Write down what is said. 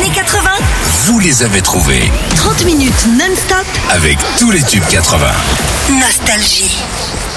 années 80, Vous les avez trouvés 30 minutes non-stop, avec tous les tubes 80. nostalgie.